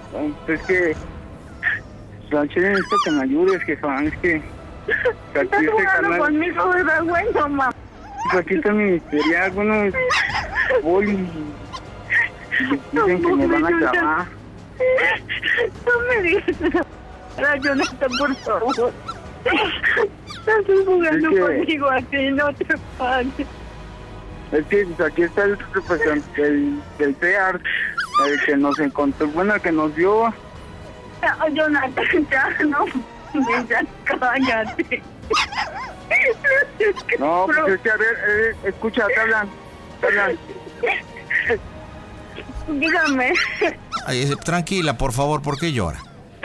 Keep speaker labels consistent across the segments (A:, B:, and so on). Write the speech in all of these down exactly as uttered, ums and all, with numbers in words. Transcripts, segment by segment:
A: Es que... Sánchez, necesito que me ayudes, jefa. Es que...
B: Estás jugando conmigo, ¿verdad, güey? No, mamá.
A: Pues aquí está mi ministerial, bueno... Voy y... Dicen que me van a grabar.
B: No me digas nada, Jonathan, por favor. Estás jugando
A: es que,
B: conmigo aquí, no te pases.
A: Es que aquí está el representante del, del P E A R, el que nos encontró, bueno, el que nos dio.
B: No, Jonathan, ya no, ya cállate.
A: No, pues es que a ver, eh, escucha, te hablan, te hablan.
B: Dígame.
C: Ay, tranquila, por favor, ¿por qué llora?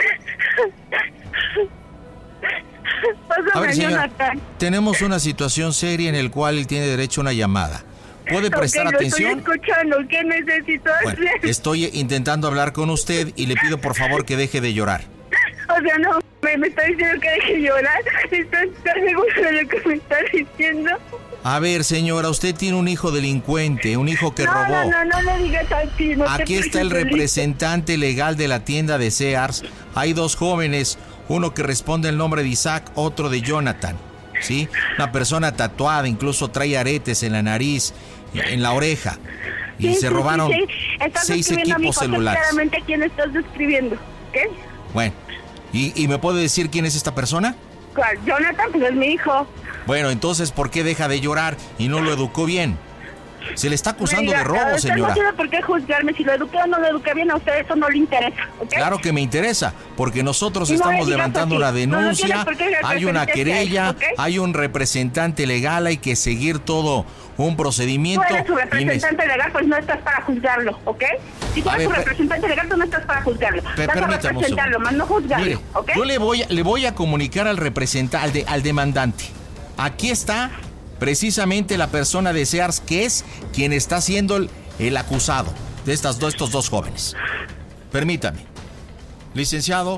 B: Pásame,
C: A ver, señora,
B: Jonathan.
C: tenemos una situación seria en la cual él tiene derecho a una llamada. ¿Puede prestar
B: okay,
C: atención?
B: Estoy escuchando, ¿qué necesito hacer?
C: Bueno, estoy intentando hablar con usted y le pido por favor que deje de llorar.
B: O sea, no, me, me está diciendo que deje de llorar. ¿Estás, ¿Estás seguro de lo que me está diciendo?
C: A ver, señora, usted tiene un hijo delincuente, un hijo que
B: no,
C: robó.
B: No, no, no le digas así. No
C: Aquí está el representante legal de la tienda de Sears. Hay dos jóvenes, uno que responde el nombre de Isaac, otro de Jonathan. ¿Sí? Una persona tatuada, incluso trae aretes en la nariz, en la oreja. Y
B: sí,
C: se
B: sí,
C: robaron
B: sí, sí.
C: seis equipos celulares.
B: Claramente quién estás describiendo, ¿qué?
C: Bueno, ¿y, ¿y me puede decir quién es esta persona?
B: ¿Cuál? Jonathan, pues es mi hijo.
C: Bueno, entonces, ¿por qué deja de llorar y no lo educó bien? Se le está acusando
B: Mira,
C: de robo,
B: usted
C: señora.
B: no tiene por qué juzgarme. Si lo eduqué o no lo eduqué bien, a usted eso no le interesa, ¿ok?
C: Claro que me interesa, porque nosotros
B: no
C: estamos
B: le digas
C: levantando
B: así.
C: una denuncia,
B: no, no
C: hay una querella,
B: ¿okay?
C: hay un representante legal, hay que seguir todo un procedimiento.
B: Tú eres su representante
C: me...
B: legal, pues no estás para juzgarlo, ¿ok? Si tú
C: A
B: eres
C: ver,
B: su representante legal, tú no estás para juzgarlo.
C: Per
B: Vas a representarlo, más no juzgarlo,
C: Mire,
B: ¿ok?
C: yo le voy, le voy a comunicar al representante, al, de, al demandante. Aquí está precisamente la persona de Sears, que es quien está siendo el, el acusado de estas dos, estos dos jóvenes. Permítame. Licenciado.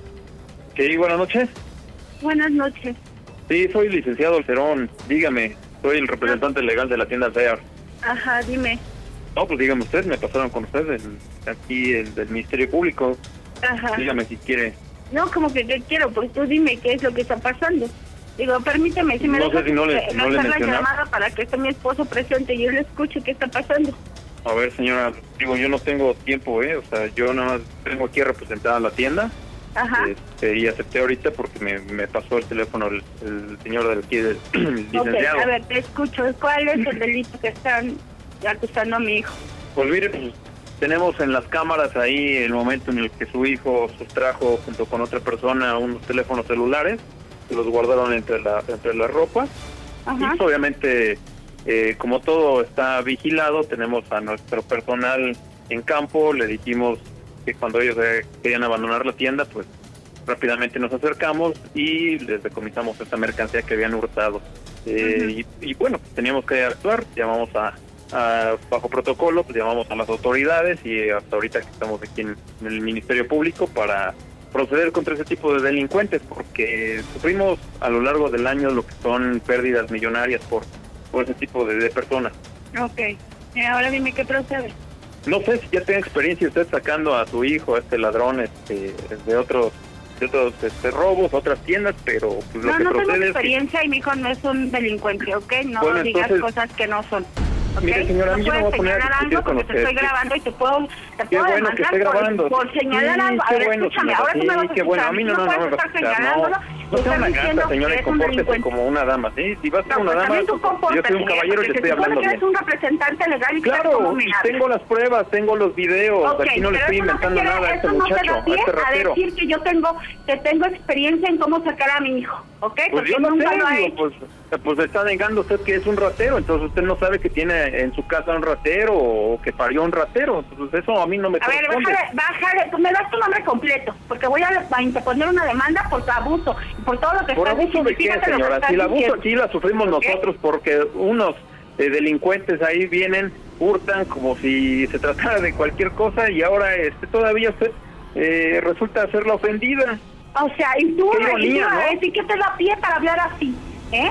D: Sí, buenas noches.
B: Buenas noches.
D: Sí, soy licenciado Alcerón. Dígame, soy el representante legal de la tienda Sears.
B: Ajá, dime.
D: No, pues dígame usted, me pasaron con usted el, aquí el del Ministerio Público.
B: Ajá.
D: Dígame si quiere.
B: No, como que ¿qué quiero? Pues tú dime qué es lo que está pasando. Digo, permíteme, si me
D: no
B: dejas
D: sé si no le,
B: eh,
D: no le
B: hacer la
D: mencionar.
B: llamada para que esté mi esposo presente y yo le escuche qué está pasando.
D: A ver, señora, digo, yo no tengo tiempo, ¿eh? O sea, yo nada más tengo aquí representada la tienda.
B: Ajá.
D: Este, y acepté ahorita porque me, me pasó el teléfono el, el señor de aquí, del licenciado.
B: Ok, a ver, te escucho. ¿Cuál es el delito que están acusando a mi hijo?
D: Pues mire, pues, tenemos en las cámaras ahí el momento en el que su hijo sustrajo junto con otra persona unos teléfonos celulares, que los guardaron entre la entre la ropa.
B: Ajá.
D: Y pues, obviamente, eh, como todo está vigilado, tenemos a nuestro personal en campo, le dijimos que cuando ellos eh, querían abandonar la tienda, pues rápidamente nos acercamos y les decomisamos esta mercancía que habían hurtado. Eh, uh-huh. y, y bueno, pues, teníamos que actuar, llamamos a Uh, bajo protocolo, pues llamamos a las autoridades y hasta ahorita que estamos aquí en, en el Ministerio Público para proceder contra ese tipo de delincuentes, porque sufrimos a lo largo del año lo que son pérdidas millonarias por, por ese tipo de, de personas.
B: Ok, eh, ahora dime qué procede.
D: No sé si ya tiene experiencia usted sacando a su hijo, este ladrón, este, de otros de otros este, robos, otras tiendas, pero pues, lo
B: no,
D: que
B: no
D: procede
B: tengo
D: es
B: experiencia que... y mi hijo no es un delincuente, ¿ok? No
D: bueno,
B: digas
D: entonces...
B: cosas que no son. ¿Okay?
D: Mire, señora, a mí
B: no
D: yo no voy a poner a discutir
B: algo
D: con
B: porque
D: usted.
B: te estoy grabando y te puedo, te
D: qué
B: puedo
D: bueno que esté
B: demandar
D: grabando.
B: por, por señalar
D: sí,
B: algo. A
D: qué
B: ver,
D: bueno,
B: escúchame,
D: señora,
B: ahora tú me vas a
D: sí, qué bueno, a mí no, no, no, no me vas a escuchar, no. No sea una gata, señora, y compórtese como una dama, ¿sí? Si vas a ser
B: no,
D: una dama, yo soy un caballero y le estoy hablando bien.
B: Eres un representante legal y
D: claro, tengo las pruebas, tengo los videos,
B: okay,
D: aquí no le estoy inventando
B: no
D: nada a este
B: no
D: muchacho, a este ratero.
B: A decir que yo tengo, que tengo experiencia en cómo sacar a mi hijo, ¿ok?
D: Pues
B: porque
D: yo no
B: nunca
D: sé,
B: lo ha
D: digo,
B: hecho.
D: pues, pues está negando usted que es un ratero, entonces usted no sabe que tiene en su casa un ratero o que parió un ratero, entonces eso a mí no me
B: a
D: corresponde.
B: A ver, bájale, bájale, tú me das tu nombre completo, porque voy a, a interponer una demanda por tu abuso y por todo lo que
D: ¿Por
B: estás
D: abuso de qué, señora? Si el abuso aquí la sufrimos nosotros porque unos eh, delincuentes ahí vienen, hurtan como si se tratara de cualquier cosa y ahora este todavía usted eh, resulta ser la ofendida.
B: O sea, y tú,
D: qué ironía,
B: y tú
D: ¿no?
B: ¿sí que te da pie para hablar así? ¿Eh?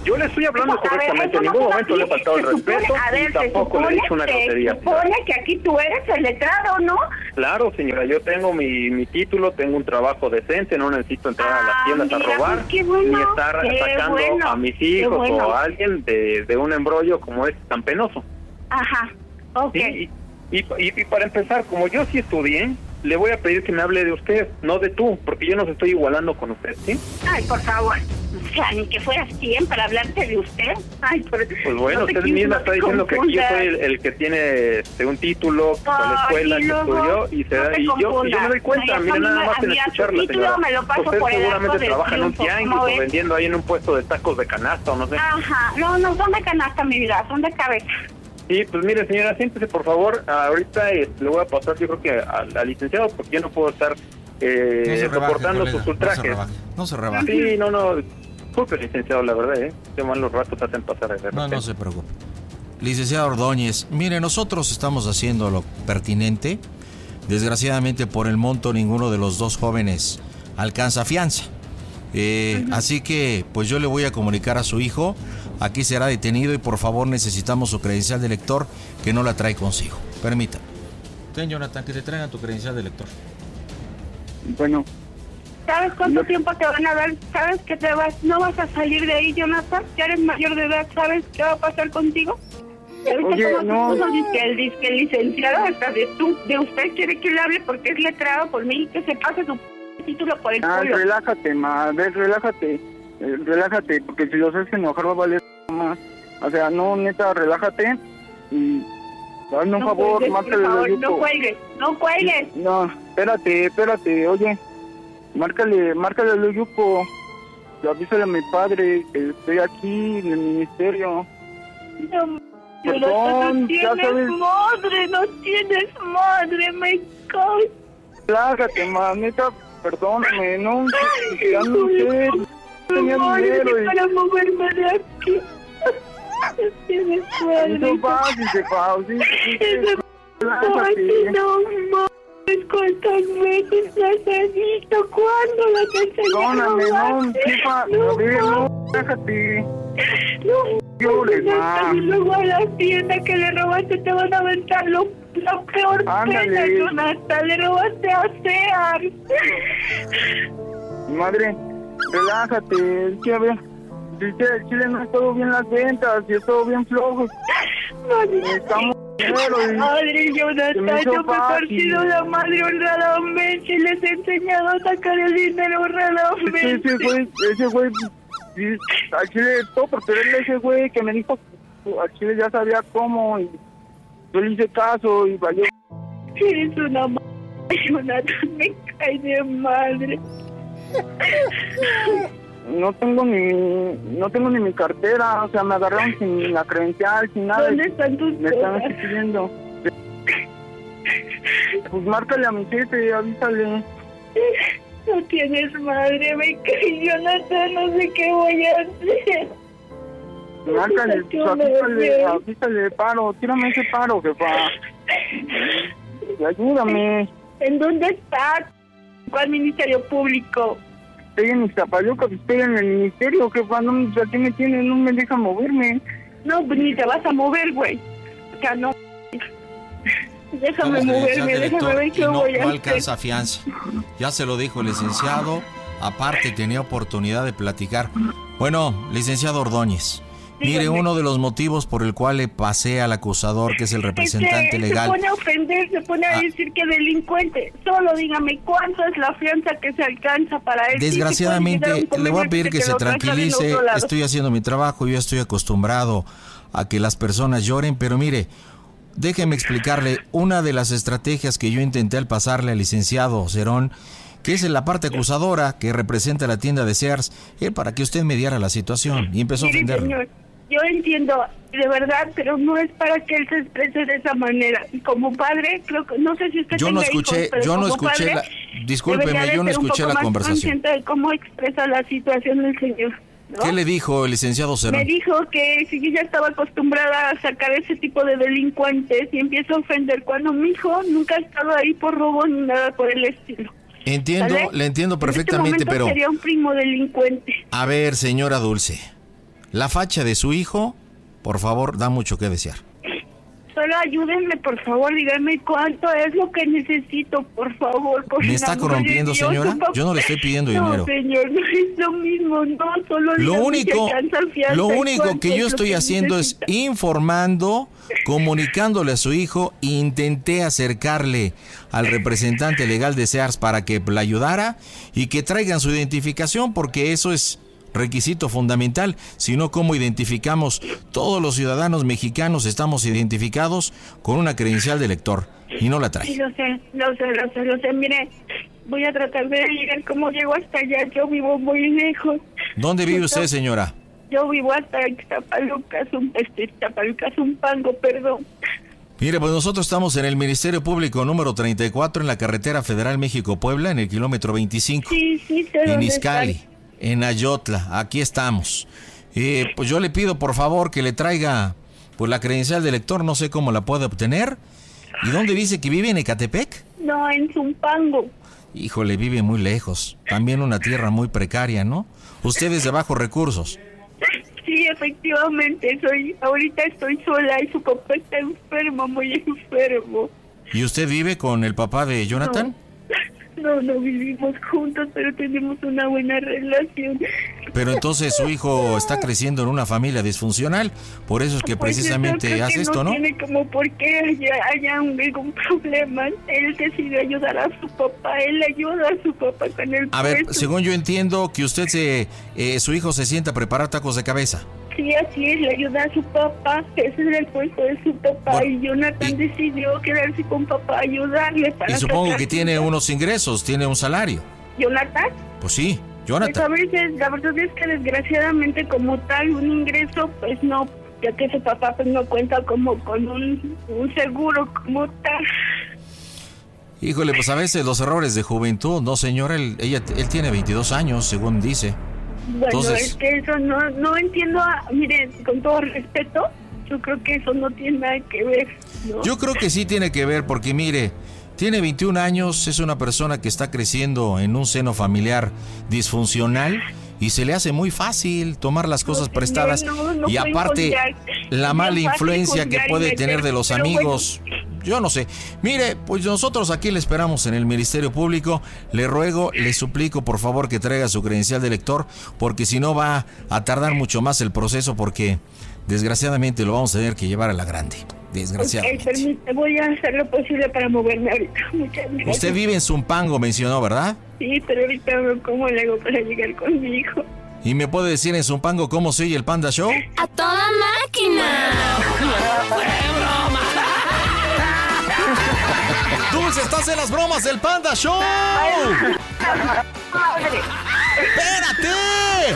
D: Yo le estoy hablando
B: Pues, a ver,
D: correctamente, en
B: eso
D: ningún
B: no
D: momento le he faltado el
B: se supone-
D: respeto
B: a ver,
D: y tampoco le he dicho una grosería.
B: Se supone que aquí tú eres el letrado, ¿no?
D: Claro, señora, yo tengo mi, mi título, tengo un trabajo decente, no necesito entrar a las
B: Ah,
D: tiendas
B: mira,
D: a robar,
B: pues, qué bueno,
D: ni estar
B: qué
D: sacando
B: bueno,
D: a mis
B: qué
D: hijos
B: bueno.
D: o a alguien de, de un embrollo como es tan penoso.
B: Ajá, ok.
D: Sí, y, y, y, y para empezar, como yo sí estudié, le voy a pedir que me hable de usted, no de tú, porque yo no se estoy igualando con usted, ¿sí?
B: Ay, por favor. O sea, ni que fueras quien para hablarte de usted. Ay, por...
D: Pues bueno,
B: no te
D: usted
B: quis-
D: misma
B: no
D: está
B: te
D: diciendo que aquí yo soy el,
B: confundas.
D: el que tiene este, un título, con la
B: Ay,
D: escuela
B: y
D: que
B: luego,
D: estudió, y, se
B: no
D: da,
B: te
D: y, yo, y yo
B: confundas.
D: me doy cuenta,
B: Ay,
D: mire,
B: eso
D: nada
B: me-
D: más en
B: a mí a su
D: escucharla,
B: título
D: señora.
B: me lo paso
D: Usted
B: por el arco
D: seguramente
B: del
D: trabaja en un
B: triunfo,
D: tianguis
B: ¿cómo
D: o
B: ves?
D: vendiendo ahí en un puesto de tacos de canasta o no sé.
B: Ajá, no, no son de canasta, mi vida, son de cabeza.
D: Sí, pues mire, señora, siéntese por favor. Ahorita eh, le voy a pasar, yo creo que al, al licenciado, porque yo no puedo estar eh,
C: No se rebaje,
D: soportando
C: colega,
D: sus
C: no se
D: ultrajes.
C: rebaje, no se rebaje.
D: Sí, no, no. Disculpe, licenciado, la verdad, ¿eh? Qué malos ratos hacen pasar de repente.
C: No, no se preocupe. Licenciado Ordóñez, mire, nosotros estamos haciendo lo pertinente. Desgraciadamente, por el monto, ninguno de los dos jóvenes alcanza fianza. Eh, uh-huh. Así que, pues yo le voy a comunicar a su hijo. Aquí será detenido y por favor necesitamos su credencial de lector, que no la trae consigo. Permítame. Ten, Jonathan, que te traigan tu credencial de lector.
A: Bueno.
B: ¿Sabes cuánto
A: no.
B: tiempo te van a dar? ¿Sabes que te vas, no vas a salir de ahí, Jonathan? Ya eres mayor de edad, ¿sabes qué va a pasar contigo?
A: Oye, no.
B: Dice el, dice el licenciado hasta de tú, de usted quiere que le hable porque es letrado por mí, que se pase su título por el
A: ah,
B: culo.
A: Relájate, ma, a ver, relájate, eh, relájate, porque si los haces enojar va a valer más. O sea, no, neta, relájate y hazme un
B: no
A: favor,
B: cuelgues,
A: márcale
B: por favor,
A: al grupo.
B: no cuelgues, no cuelgues.
A: No, espérate, espérate, oye, márcale, márcale al grupo, avísale a mi padre que estoy aquí en el ministerio.
B: No,
A: Perdón,
B: no
A: ya
B: tienes
A: sabes.
B: madre, no tienes madre, me cago.
A: Relájate, ma, neta, perdóname, no,
B: Ay,
A: ya no sé, tenía
B: madre,
A: dinero y...
B: para moverme de aquí. No tienes madre.
A: Eso fácil, se fácil, sí,
B: Ese
A: relájate.
B: no mames, cuántas veces las he visto, ¿cuándo las enseñé a
A: Perdóname, no,
B: robarte?
A: jefa,
B: No,
A: a ver,
B: mames.
A: no, déjate.
B: No,
A: Llores, ma.
B: y luego a la tienda que le robaste te van a aventar lo, la peor
A: Ándale.
B: pena, Jonathan, le robaste a Sears.
A: Madre, relájate, es que a ver, dice el Chile no es todo bien las ventas, y es todo bien flojo. Estamos dinero y...
B: Madre,
A: se me
B: Jonathan,
A: hizo
B: yo me he
A: fácil.
B: partido la madre honradamente y les he enseñado a sacar el dinero
A: Es que
B: honradamente.
A: ese güey, ese güey, sí, al Chile, todo por tenerle ese güey que me dijo, al Chile ya sabía cómo, y yo le hice caso, y valió.
B: Eres una madre, Jonathan, me cae de madre.
A: No tengo ni, no tengo ni mi cartera, o sea, me agarraron sin la credencial, sin nada.
B: ¿Dónde están tus
A: Me están
B: cosas?
A: pidiendo. Pues márcale a mi jefe, avísale.
B: No tienes madre, me cae, Jonathan, no sé qué voy a hacer.
A: Márcale, pues, avísale, avísale, paro, tírame ese paro, jefa. Ayúdame.
B: ¿En dónde estás? ¿Cuál ministerio público?
A: Estoy en Iztapalapa, estoy en el ministerio, jefa, no, aquí me tiene, no me deja moverme.
B: No, pues ni te vas a mover, güey. O sea, no. Déjame
C: Como
B: moverme,
C: credencial de
B: déjame
C: lector
B: ver
C: y
B: qué
C: no,
B: voy a
C: no
B: hacer.
C: alcanza fianza. Ya se lo dijo el licenciado. Aparte tenía oportunidad de platicar. Bueno, licenciado Ordóñez, mire,
B: Dígame.
C: uno de los motivos por el cual le pasé al acusador, que es el representante
B: Este,
C: legal.
B: Se pone a ofender, se pone a
C: Ah.
B: decir que delincuente. Solo dígame, ¿cuánto es la fianza que se alcanza para él?
C: Desgraciadamente,
B: Sí, se puede
C: le voy a
B: llegar
C: pedir
B: un
C: que se
B: lo trasladen a
C: tranquilice.
B: otro lado.
C: Estoy haciendo mi trabajo, yo estoy acostumbrado a que las personas lloren, pero mire, déjeme explicarle una de las estrategias que yo intenté al pasarle al licenciado Cerón, que es en la parte acusadora que representa la tienda de Sears, eh, para que usted mediara la situación, y empezó a
B: Mire,
C: ofenderlo.
B: señor, yo entiendo, de verdad, pero no es para que él se exprese de esa manera. Y como padre, creo que, no sé si usted
C: Yo no
B: tenga
C: escuché,
B: hijos, pero
C: yo no
B: como
C: escuché
B: padre,
C: la, discúlpeme,
B: debería de
C: yo no
B: ser un
C: escuché
B: poco
C: la
B: más
C: conversación.
B: consciente de cómo expresa la situación del señor, ¿no?
C: ¿Qué le dijo el licenciado
B: Me
C: Cerón?
B: dijo que si yo ya estaba acostumbrada a sacar ese tipo de delincuentes y empiezo a ofender cuando mi hijo nunca ha estado ahí por robo ni nada por el estilo.
C: Entiendo,
B: ¿Sale?
C: le entiendo perfectamente,
B: en este momento
C: pero
B: sería un primo delincuente.
C: a ver, señora Dulce, la facha de su hijo, por favor, da mucho que desear.
B: Solo ayúdenme, por favor, díganme cuánto es lo que necesito, por favor. Por
C: ¿Me está corrompiendo, señora? Yo no le estoy pidiendo
B: no,
C: dinero.
B: Señor, no es lo mismo, no, solo
C: lo único,
B: que
C: lo único que yo estoy
B: que
C: haciendo
B: necesita.
C: es informando, comunicándole a su hijo. Intenté acercarle al representante legal de Sears para que la ayudara y que traigan su identificación, porque eso es requisito fundamental, si no, ¿cómo identificamos? Todos los ciudadanos mexicanos estamos identificados con una credencial de elector y no la trae.
B: Sí, lo sé, lo sé, lo sé, lo sé, mire, voy a tratar de llegar cómo llego hasta allá, yo vivo muy lejos.
C: ¿Dónde vive usted, señora?
B: Yo vivo hasta Ixtapaluca, este, Ixtapaluca, Zumpango, perdón.
C: Mire, pues nosotros estamos en el Ministerio Público número treinta y cuatro en la carretera federal México-Puebla, en el kilómetro veinticinco,
B: sí, sí, sé
C: en
B: dónde
C: Izcalli.
B: están.
C: En Ayotla, aquí estamos. Eh, pues yo le pido por favor que le traiga pues la credencial de elector, no sé cómo la puede obtener. ¿Y dónde dice que vive? ¿En Ecatepec?
B: No, en Zumpango.
C: Híjole, vive muy lejos. También una tierra muy precaria, ¿no? Usted es de bajos recursos.
B: Sí, efectivamente, soy, ahorita estoy sola y su papá está enfermo, muy enfermo.
C: ¿Y usted vive con el papá de Jonathan?
B: No. No, no vivimos juntos, pero tenemos una buena relación.
C: Pero entonces su hijo está creciendo en una familia disfuncional, por eso es que
B: pues
C: precisamente
B: yo creo
C: hace
B: que
C: esto, ¿no?
B: No tiene como por qué haya, haya un, algún problema. Él decide ayudar a su papá, él ayuda a su papá con el
C: A ver,
B: puesto.
C: según yo entiendo que usted se, eh, su hijo se sienta a preparar tacos de cabeza.
B: Sí, así es, le ayuda a su papá, ese es el puesto de su papá,
C: Bueno,
B: y Jonathan
C: y-
B: decidió quedarse con papá, ayudarle para
C: Y supongo
B: sacar
C: que
B: su-
C: tiene unos ingresos, tiene un salario.
B: ¿Jonathan?
C: Pues sí,
B: Pues
C: Jonathan.
B: a veces, la verdad es que desgraciadamente como tal, un ingreso, pues no, ya que su papá pues no cuenta como con un, un seguro como tal.
C: Híjole, pues a veces los errores de juventud, no señora, él, ella, él tiene veintidós años, según dice.
B: Bueno,
C: Entonces-
B: es que eso no, no entiendo, a- mire, con todo respeto, yo creo que eso no tiene nada que ver, ¿no?
C: Yo creo que sí tiene que ver porque mire, tiene veintiún años, es una persona que está creciendo en un seno familiar disfuncional y se le hace muy fácil tomar las cosas
B: señor,
C: prestadas
B: no, no
C: y
B: puedo
C: aparte
B: juzgar.
C: la
B: Es
C: mala
B: bien fácil
C: influencia que
B: juzgar y
C: puede
B: meter,
C: tener de los
B: pero bueno.
C: amigos. Yo no sé. Mire, pues nosotros aquí le esperamos en el Ministerio Público. Le ruego, le suplico por favor que traiga su credencial de elector, porque si no va a tardar mucho más el proceso, porque desgraciadamente lo vamos a tener que llevar a la grande. Desgraciadamente.
B: Ok, permítame, voy a hacer lo posible para moverme ahorita. Muchas gracias.
C: Usted vive en Zumpango, mencionó, ¿verdad?
B: Sí, pero ahorita veo cómo le hago para llegar con mi hijo.
C: ¿Y me puede decir en Zumpango cómo se oye el Panda Show?
E: ¡A toda máquina!
C: ¡Dulce, estás en las bromas del Panda Show!
B: ¡Madre!
C: ¡Espérate!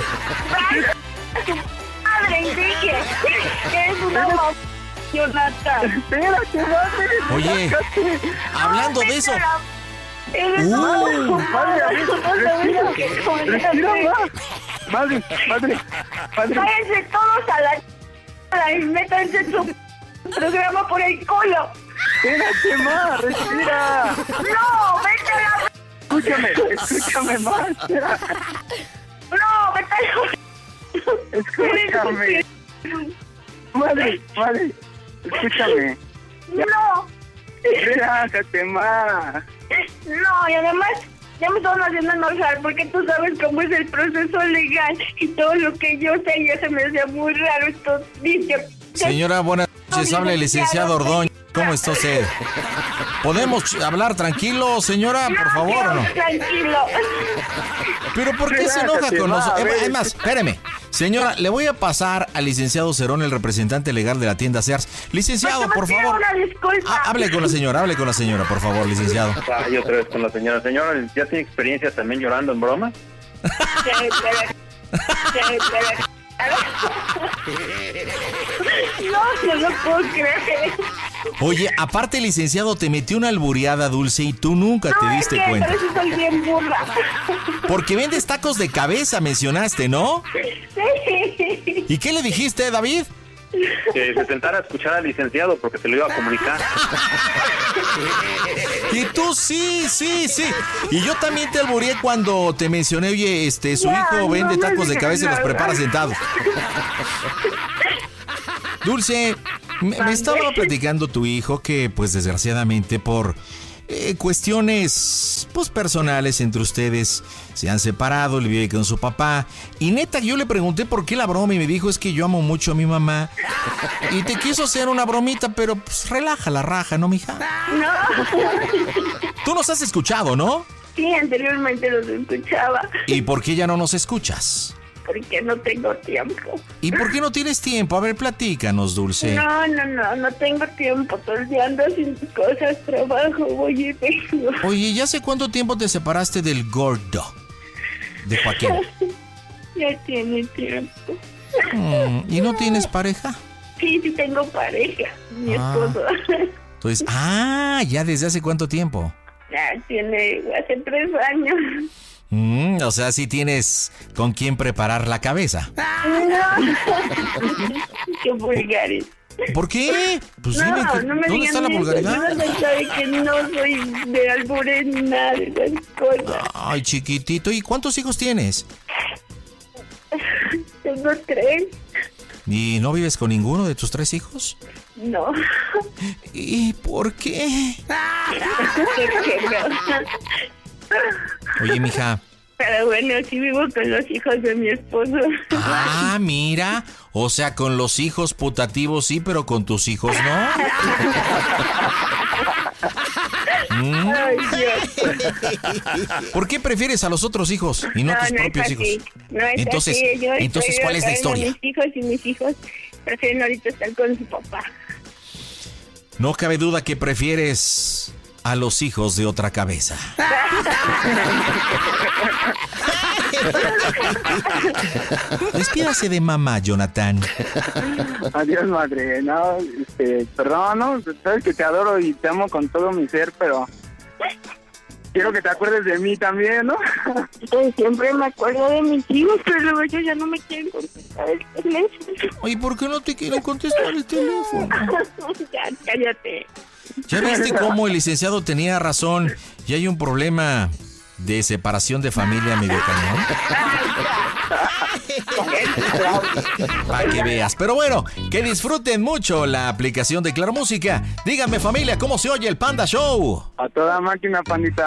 B: ¡Madre, Enrique! ¡Eres una mamá, Jonathan!
A: Espérate, madre.
C: Oye, hablando de eso...
B: ¡Eres
C: Uh.
B: una
A: Madre, a ver, respira, respira más. Madre, madre, madre.
B: ¡Váyanse todos a la... y métanse en su programa por el culo!
A: Espérate más, respira.
B: ¡No, vete a la...
A: Escúchame, escúchame más. Espera.
B: ¡No, vete a la...
A: Escúchame. Madre, madre, escúchame.
B: ¡No!
A: Relájate más.
B: No, y además ya me están haciendo enojar porque tú sabes cómo es el proceso legal y todo lo que yo sé ya se me hacía muy raro esto. Dice,
C: Señora, buenas noches. Habla el licenciado Ordóñez. ¿Cómo está usted? ¿Podemos hablar tranquilo, señora, por favor, o no?
B: Tranquilo.
C: ¿Pero por qué se enoja
A: Relájate,
C: con
A: va,
C: nosotros?
A: a ver.
C: Además, espéreme. Señora, le voy a pasar al licenciado Cerón, el representante legal de la tienda Sears. Licenciado,
B: Pues,
C: por
B: te pido
C: favor.
B: una disculpa.
C: Ah, hable con la señora, hable con la señora, por favor, licenciado.
D: Ah, yo otra vez con la señora. Señora, ¿ya tiene experiencia también llorando en broma?
B: Sí, pero- sí, pero- No, no lo puedo creer.
C: Oye, aparte, licenciado, te metió una albureada dulce y tú nunca te
B: No, es
C: diste
B: que
C: cuenta.
B: por eso soy bien burra.
C: Porque vendes tacos de cabeza, mencionaste, ¿no?
B: Sí.
C: ¿Y qué le dijiste, David?
D: que se sentara a escuchar al licenciado porque se lo iba a comunicar.
C: Y tú sí, sí, sí. Y yo también te albureé cuando te mencioné, oye, este, su
B: Ya,
C: hijo vende
B: no me
C: tacos de
B: digas
C: cabeza y los
B: nada.
C: prepara sentado. Dulce, me, me estaba platicando tu hijo que, pues, desgraciadamente por eh, cuestiones, pues, personales entre ustedes, se han separado, le vive con su papá. Y neta, yo le pregunté por qué la broma y me dijo, es que yo amo mucho a mi mamá. Y te quiso hacer una bromita, pero, pues, relaja la raja, ¿no, mija?
B: No.
C: Tú nos has escuchado, ¿no?
B: Sí, anteriormente los escuchaba.
C: ¿Y por qué ya no nos escuchas?
B: Porque no tengo tiempo.
C: ¿Y por qué no tienes tiempo? A ver, platícanos, Dulce.
B: No, no, no, no tengo tiempo. Todo el día ando haciendo cosas, trabajo, voy y vengo.
C: Oye, ¿ya hace cuánto tiempo te separaste del gordo? De Joaquín.
B: Ya tiene tiempo.
C: Mm, ¿Y no tienes pareja?
B: Sí, sí tengo pareja, mi
C: Ah.
B: esposo.
C: Entonces, ah, ¿ya desde hace cuánto tiempo?
B: Ya tiene hace tres años.
C: Mm, o sea, sí tienes con quién preparar la cabeza.
B: No. Qué vulgares.
C: ¿Por qué? Pues
B: No,
C: dime,
B: no me
C: ¿dónde
B: digan
C: está la
B: eso.
C: vulgaridad?
B: No, no sabe que no soy de albures ni nada de esas cosas.
C: Ay, chiquitito, ¿y cuántos hijos tienes?
B: Tengo tres.
C: ¿Y no vives con ninguno de tus tres hijos?
B: No.
C: ¿Y por qué?
B: ¿Por qué no?
C: Oye, mija.
B: Pero bueno, sí vivo con los hijos de mi esposo.
C: Ah, mira. O sea, con los hijos putativos sí, pero con tus hijos no. ¿Mm?
B: Ay, Dios.
C: ¿Por qué prefieres a los otros hijos y no, a tus
B: no
C: propios
B: es así.
C: hijos?
B: No es
C: Entonces,
B: así. Yo
C: entonces
B: estoy
C: ¿cuál es la
B: educando a
C: historia?
B: Mis hijos y mis hijos prefieren ahorita estar con su papá.
C: No cabe duda que prefieres a los hijos de otra cabeza. Despídase de mamá, Jonathan.
A: Adiós, madre. No, este, perdón, ¿no? Sabes que te adoro y te amo con todo mi ser, pero quiero que te acuerdes de mí también, ¿no?
B: Pues siempre me acuerdo de mis hijos, pero luego ellos ya no me quieren contestar el teléfono.
C: Oye, ¿por qué no te quieren contestar el teléfono?
B: Ya, cállate.
C: ¿Ya viste cómo el licenciado tenía razón y hay un problema de separación de familia medio cañón? Para que veas. Pero bueno, que disfruten mucho la aplicación de Claro Música. Díganme, familia, ¿cómo se oye el Panda Show?
A: A toda máquina, pandita.